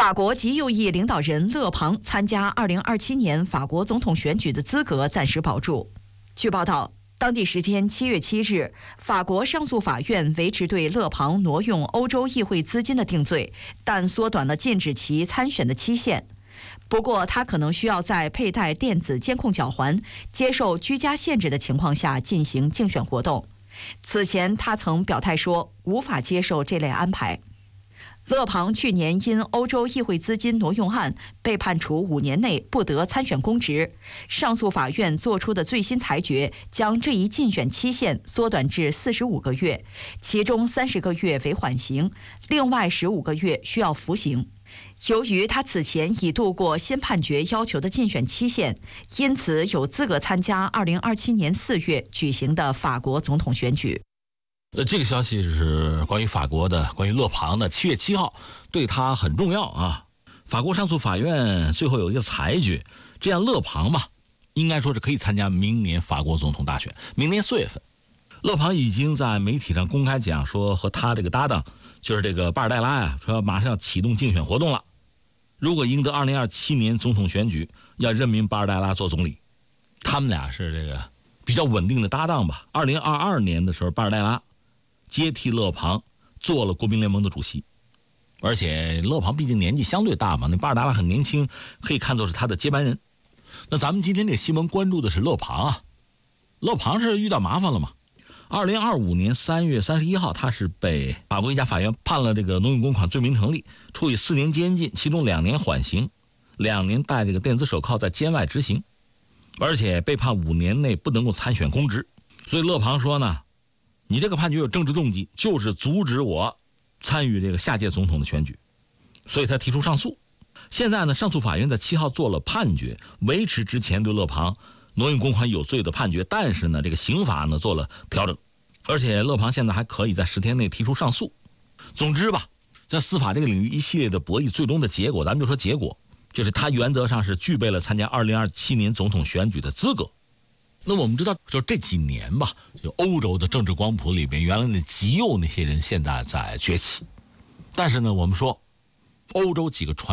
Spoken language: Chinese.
法国极右翼领导人勒庞参加2027年法国总统选举的资格暂时保住。据报道，当地时间7月7日，法国上诉法院维持对勒庞挪用欧洲议会资金的定罪，但缩短了禁止其参选的期限。不过，他可能需要在佩戴电子监控脚环、接受居家限制的情况下进行竞选活动。此前，他曾表态说无法接受这类安排。勒庞去年因欧洲议会资金挪用案被判处5年内不得参选公职。上诉法院作出的最新裁决将这一竞选期限缩短至45个月，其中30个月为缓刑，另外15个月需要服刑。由于他此前已度过新判决要求的竞选期限，因此有资格参加2027年4月举行的法国总统选举。 这个消息是关于法国的，关于勒庞的，7月7号，对他很重要啊。法国上诉法院最后有一个裁决，这样勒庞吧，应该说是可以参加明年法国总统大选，明年4月份。勒庞已经在媒体上公开讲说，和他这个搭档就是这个巴尔代拉呀，说马上要启动竞选活动了。如果赢得2027年总统选举，要任命巴尔代拉做总理。他们俩是这个比较稳定的搭档吧。2022年的时候，巴尔代拉接替勒庞做了国民联盟的主席，而且勒庞毕竟年纪相对大嘛，那巴尔代拉很年轻，可以看作是他的接班人。那咱们今天这个新闻关注的是勒庞啊，勒庞是遇到麻烦了嘛。2025年3月31号，他是被法国一家法院判了这个挪用公款罪名成立，处以4年监禁，其中2年缓刑，2年戴这个电子手铐在监外执行，而且被判5年内不能够参选公职。所以勒庞说呢，你这个判决有政治动机，就是阻止我参与这个下届总统的选举，所以他提出上诉。现在呢，上诉法院在7号做了判决，维持之前对勒庞挪用公款有罪的判决，但是呢，这个刑罚呢做了调整，而且勒庞现在还可以在10天内提出上诉。总之吧，在司法这个领域一系列的博弈，最终的结果，咱们就说结果，就是他原则上是具备了参加2027年总统选举的资格。那我们知道，就这几年吧，就欧洲的政治光谱里边，原来那极右那些人现在在崛起，但是呢，我们说欧洲几个